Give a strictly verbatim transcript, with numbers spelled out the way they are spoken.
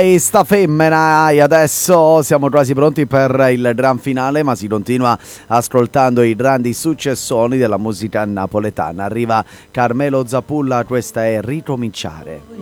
E sta femmina, e adesso siamo quasi pronti per il gran finale, ma si continua ascoltando i grandi successoni della musica napoletana. Arriva Carmelo Zapulla, questa è Ricominciare.